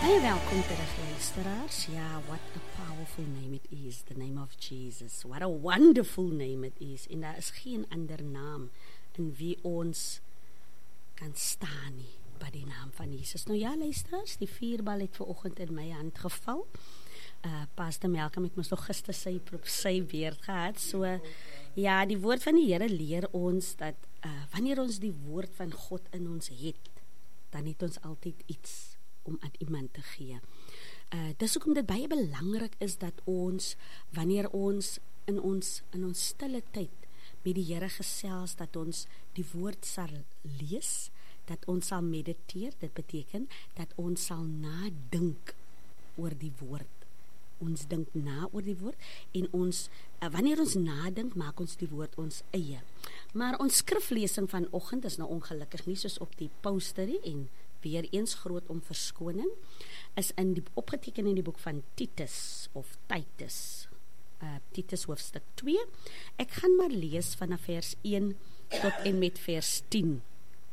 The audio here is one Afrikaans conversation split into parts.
Hey, welkom terug luisteraars. Ja, what a powerful name it is, the name of Jesus. What a wonderful name it is. En daar is geen ander naam in wie ons kan staan nie, by die naam van Jesus. Nou ja, luisteraars, die vuurbal het vanoggend in my hand geval. Pastor Malcolm het mos nog gister sy beurt gehad. So, ja, die woord van die Here leer ons dat wanneer ons die woord van God in ons het, dan het ons altyd iets om aan iemand te gee. Dis hoekom dit baie belangrik is dat ons, wanneer ons in ons stille tyd met die Here gesels, dat ons die woord sal lees, dat ons sal mediteer. Dit beteken dat ons sal nadink oor die woord. Ons dink na oor die woord en ons, wanneer ons nadink, maak ons die woord ons eie. Maar ons skriflesing vanoggend is nou ongelukkig nie soos op die posterie en weer eens groot om verskoning, is opgeteken in die boek van Titus of Titus. Titus hoofstuk 2. Ek gaan maar lees vanaf vers 1 tot en met vers 10.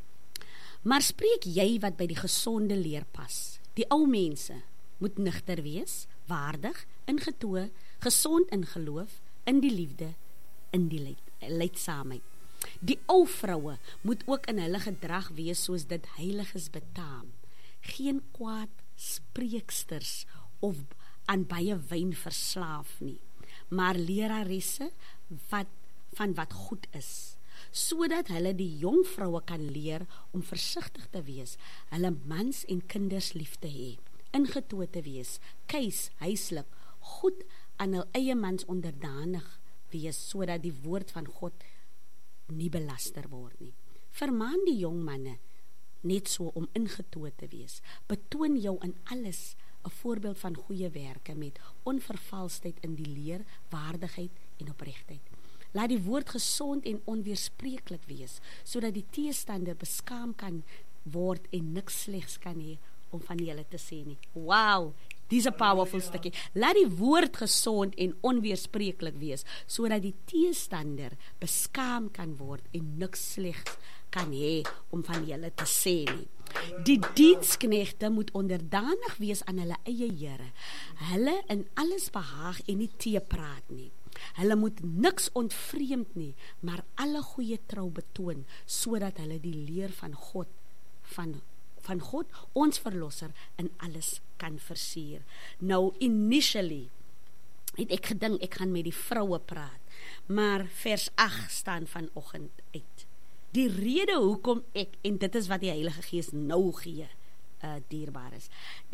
Maar spreek jy wat by die gesonde leer pas. Die ou mense moet nugter wees, waardig, in getoe, gesond in geloof, in die liefde, in die lydsaamheid. Die ou vroue moet ook in hulle gedrag wees soos dit heiliges betaam. Geen kwaad spreeksters of aan baie wyn verslaaf nie, maar leraresse van wat goed is, sodat hulle die jong vroue kan leer om versigtig te wees, hulle mans en kinders lief te hê, ingetoe te wees, keis, huislik, goed aan hul eie mans onderdanig wees, sodat die woord van God nie belaster word nie. Vermaan die jong manne net so om ingetoe te wees. Betoon jou in alles 'n voorbeeld van goeie werke met onvervalsheid in die leer, waardigheid en opregtheid. Laat die woord gesond en onweerspreeklik wees, sodat die teestander beskaam kan word en niks slegs kan hê om van julle te sê nie. Wow, dis 'n powerful stukkie. Laat die woord gesond en onweerspreeklik wees, sodat die teestander beskaam kan word en niks slegs kan hê om van julle te sê nie. Die diensknegte moet onderdanig wees aan hulle eie Here. Hulle in alles behaag en nie teepraat nie. Hulle moet niks ontvreemd nie, maar alle goeie trou betoon, sodat hulle die leer van God, van God, ons verlosser, in alles kan versier. Nou, initially, het ek gedink, ek gaan met die vroue praat, maar vers 8 staan vanoggend uit. Die rede hoekom ek, en dit is wat die Heilige Gees nou gee, dierbaar is,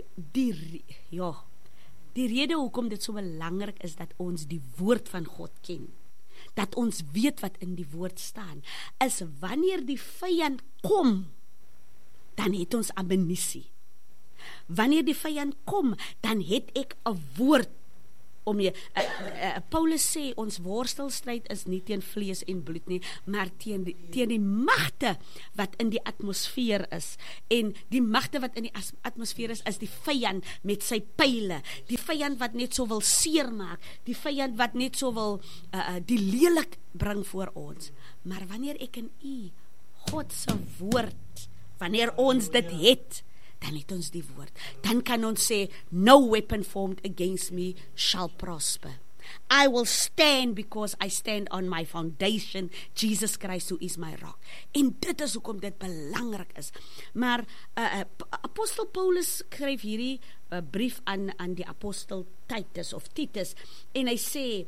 die rede hoekom dit so belangrik is, dat ons die woord van God ken, dat ons weet wat in die woord staan, is wanneer die vyand kom, dan het ons ammunisie. Wanneer die vyand kom, dan het ek 'n woord om jy. Paulus sê, ons worstelstryd is nie teen vlees en bloed nie, maar teen die magte wat in die atmosfeer is. En die magte wat in die atmosfeer is die vyand met sy pyle, die vyand wat net so wil seermaak, die vyand wat net so wil die lelik bring voor ons. Maar wanneer ek in God se woord, wanneer ons dit het, dan het ons die woord. Dan kan ons sê, no weapon formed against me shall prosper. I will stand because I stand on my foundation, Jesus Christ who is my rock. En dit is hoekom dit belangrik is. Maar apostel Paulus skryf hierdie brief aan die apostel Titus, en hy sê,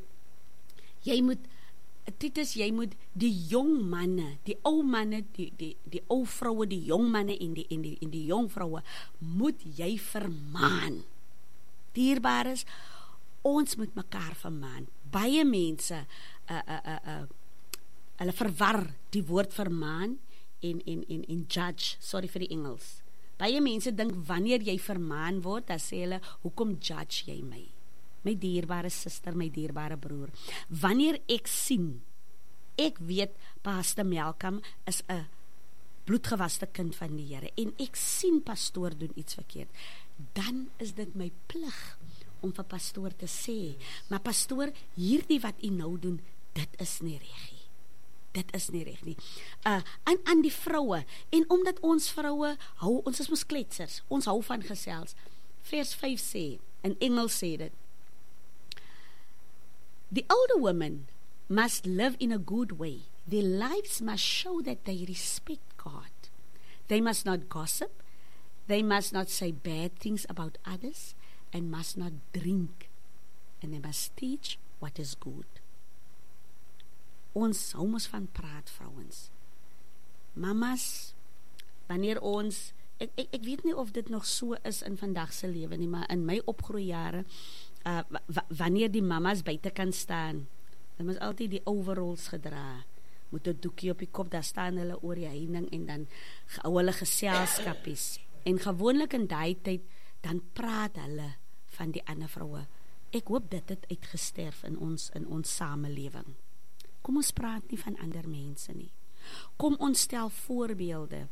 Titus, jy moet die jong manne, die ou manne, die ou vroue, die jong manne en die jong vroue, moet jy vermaan. Dierbaar is, ons moet mekaar vermaan. Baie mense, hulle verwar die woord vermaan en judge, sorry vir die Engels. Baie mense dink, wanneer jy vermaan word, dan sê hulle, hoekom judge jy my? My dierbare suster, my dierbare broer. Wanneer ek sien, ek weet, Pastor Malcolm is 'n bloedgewaste kind van die Here, en ek sien pastoor doen iets verkeerd, dan is dit my plig om vir pastoor te sê, maar pastoor, hierdie wat u nou doen, dit is nie reg nie. Dit is nie reg nie. Aan die vroue, en omdat ons vroue hou, ons is mos kletsers, ons hou van gesels, vers 5 sê, in Engels sê dit, the older women must live in a good way. Their lives must show that they respect God. They must not gossip. They must not say bad things about others and must not drink. And they must teach what is good. Ons hou mos van praat, vrouens. Mamas, wanneer ons, ek weet nie of dit nog so is in vandag se lewe nie, maar in my opgroeijare, wanneer die mamas buite kan staan, dan is altyd die overalls gedra, met 'n doekie op die kop, daar staan hulle oor die heining en dan hou hulle geselskapies. En gewoonlik in daai tyd, dan praat hulle van die ander vroue. Ek hoop dit het uitgesterf in ons samelewing. Kom ons praat nie van ander mense nie. Kom ons stel voorbeelde.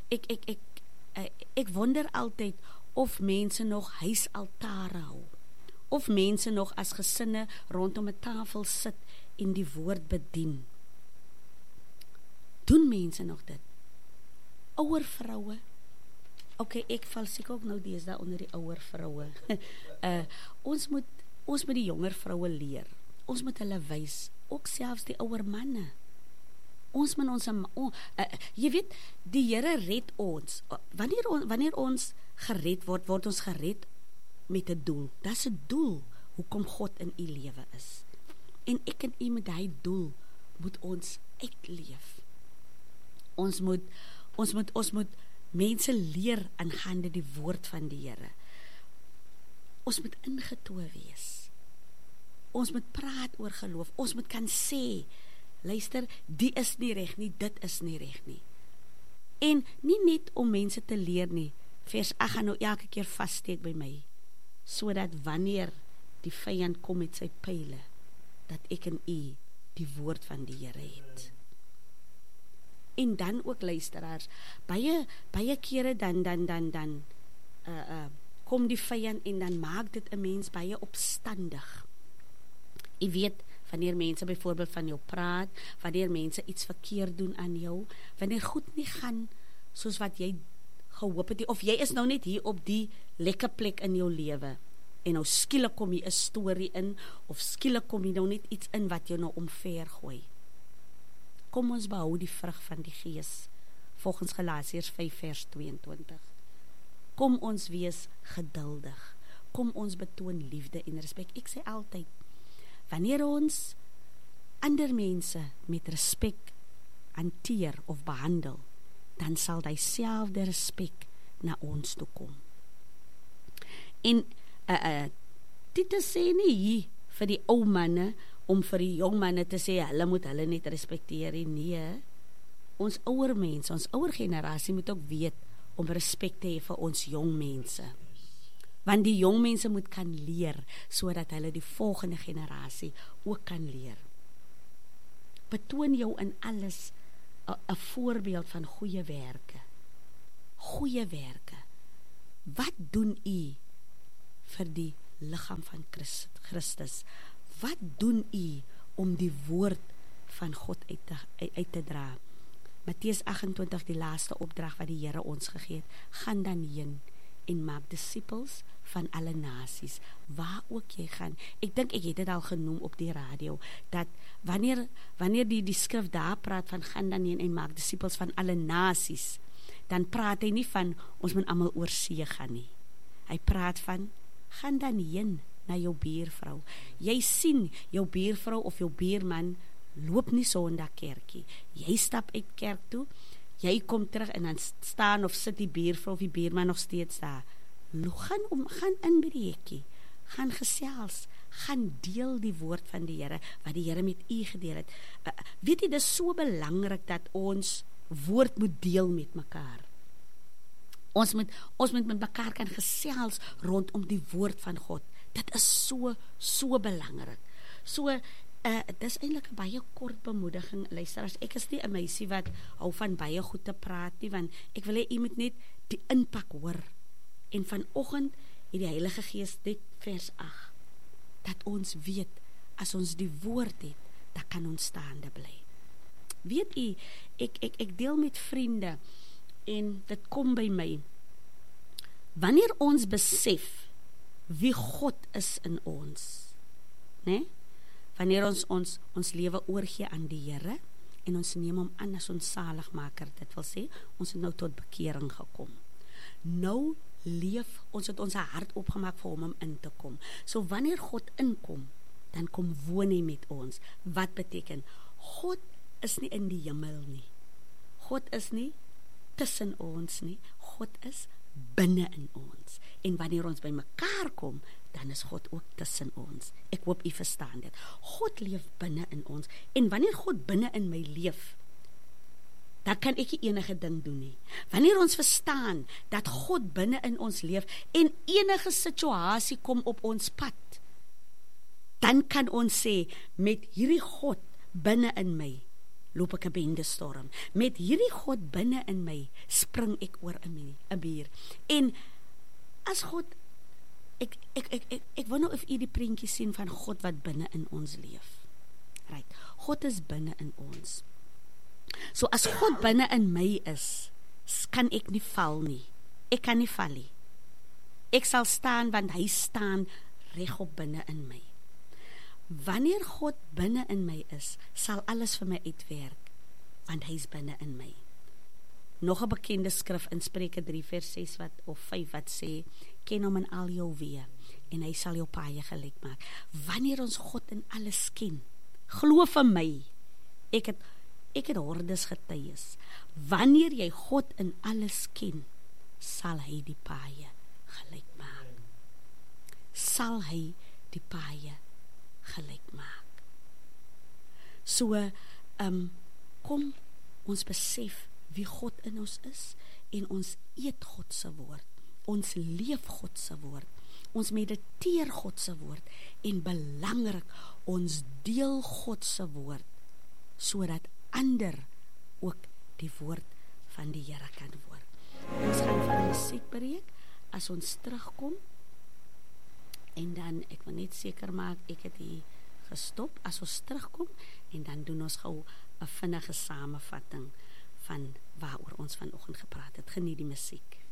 Ek wonder altyd of mense nog huisaltare hou. Of mense nog as gesinne rondom 'n tafel sit en die woord bedien. Doen mense nog dit? Ouer vroue. Ek val seker ook nou deesdae onder die ouer vroue. Ons moet die jonger vroue leer. Ons moet hulle wys, ook selfs die ouer manne. Ons moet jy weet, die Here red ons. Wanneer ons gered word ons gered met 'n doel. Dis 'n doel hoekom God in u lewe is. En ek en u met daai doel moet ons uitleef. Ons moet mense leer aangaande die woord van die Here. Ons moet ingetoe wees. Ons moet praat oor geloof. Ons moet kan sê, luister, die is nie reg nie, dit is nie reg nie. En nie net om mense te leer nie. Vers 8 gaan nou elke keer vassteek by my, sodat wanneer die vyand kom met sy pyle, dat ek en u die woord van die Here het. En dan ook luisteraars, baie kere dan kom die vyand en dan maak dit 'n mens baie opstandig. Jy weet, wanneer mense byvoorbeeld van jou praat, wanneer mense iets verkeerd doen aan jou, wanneer goed nie gaan soos wat jy gehoop het, of jy is nou net hier op die lekker plek in jou lewe, en nou skielik kom jy 'n storie in, of skielik kom jy nou net iets in wat jou nou omver gooi. Kom ons behou die vrug van die Gees, volgens Galasiërs 5 vers 22. Kom ons wees geduldig. Kom ons betoon liefde en respek. Ek sê altyd, wanneer ons ander mense met respek hanteer of behandel, dan sal dieselfde respek na ons toe kom. En dit sê nie hier vir die ou manne, om vir die jong manne te sê, hulle moet hulle net respekteer. Nee, ons ouer mense, ons ouer generasie moet ook weet om respek te hê vir ons jong mense. Want die jong mense moet kan leer, sodat hulle die volgende generasie ook kan leer. Betoon jou in alles 'n voorbeeld van goeie werke. Goeie werke. Wat doen u vir die liggaam van Christus? Wat doen u om die woord van God uit te dra? Matteus 28, die laaste opdrag wat die Here ons gegee het, gaan dan heen en maak disippels van alle nasies, waar ook jy gaan. Ek dink ek het dit al genoem op die radio, dat wanneer die skrif daar praat van gaan dan heen en maak disippels van alle nasies, dan praat hy nie van ons moet almal oor see gaan nie. Hy praat van gaan dan heen na jou buurvrou. Jy sien jou buurvrou of jou buurman loop nie Sondag kerkie. Jy stap uit kerk toe, jy kom terug en dan staan of sit die buurvrou of die buurman nog steeds daar. Gaan in by die hekkie, gaan gesels, gaan deel die woord van die Here, wat die Here met u gedeel het. Weet jy, dit is so belangrik dat ons woord moet deel met mekaar. Ons moet met mekaar kan gesels rondom die woord van God. Dit is so belangrik. So, dit is eintlik 'n baie kort bemoediging, luisteraars. Ek is nie 'n meisie wat hou van baie goed te praat nie, want ek wil hê u moet net die impak hoor. En vanoggend het die Heilige Gees net vers 8, dat ons weet, as ons die woord het, dan kan ons staande bly. Weet u, ek deel met vriende, en dit kom by my, wanneer ons besef, wie God is in ons, né? Wanneer ons lewe oorgee aan die Here en ons neem hom aan as ons saligmaker, dit wil sê, ons het nou tot bekering gekom. Nou leef, ons het ons hart opgemaak vir hom om in te kom. So wanneer God inkom, dan kom woon hy met ons. Wat beteken? God is nie in die hemel nie. God is nie tussen ons nie. God is binne in ons. En wanneer ons by mekaar kom, dan is God ook tussen ons. Ek hoop u verstaan dit. God leef binne in ons. En wanneer God binne in my leef, dan kan ek nie enige ding doen nie. Wanneer ons verstaan dat God binne in ons leef en enige situasie kom op ons pad, dan kan ons sê, met hierdie God binne in my, loop ek 'n bendestorm. Met hierdie God binne in my, spring ek oor 'n muur. En as God, ek wil nou of u die prentjie sien van God wat binne in ons leef. Right. God is binne in ons. So as God binne in my is, kan ek nie val nie. Ek kan nie val nie. Ek sal staan, want hy staan regop binne in my. Wanneer God binne in my is, sal alles vir my uitwerk, want hy is binne in my. Nog 'n bekende skrif in Spreuke 3 vers 6 of 5 wat sê, ken hom in al jou weë, en hy sal jou paaie gelyk maak. Wanneer ons God in alles ken, glo vir my, ek het hordes getuies, wanneer jy God in alles ken, sal hy die paaie gelyk maak. Sal hy die paaie gelyk maak. So, kom ons besef wie God in ons is, en ons eet God se woord, ons leef God se woord, ons mediteer God se woord, en belangrik, ons deel God se woord, sodat ander ook die woord van die Here kan hoor. Ons gaan vir 'n musiekbreek, as ons terugkom, en dan, ek wil net seker maak, ek het hier gestop, as ons terugkom, en dan doen ons gou 'n vinnige samevatting van waaroor ons vanoggend gepraat het. Geniet die musiek.